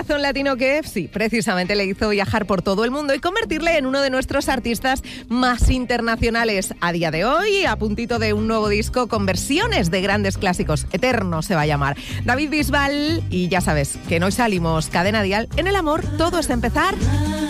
corazón latino que, sí, precisamente le hizo viajar por todo el mundo y convertirle en uno de nuestros artistas más internacionales. A día de hoy, a puntito de un nuevo disco con versiones de grandes clásicos. Eterno se va a llamar. David Bisbal, y ya sabes que en Hoy Salimos, Cadena Dial. En el amor todo es empezar.